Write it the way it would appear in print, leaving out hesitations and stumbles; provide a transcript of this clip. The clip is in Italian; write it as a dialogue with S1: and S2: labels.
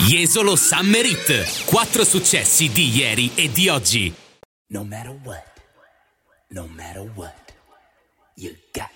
S1: Jesolo Summer Hit. 4 successi di ieri e di oggi.
S2: No matter what, you got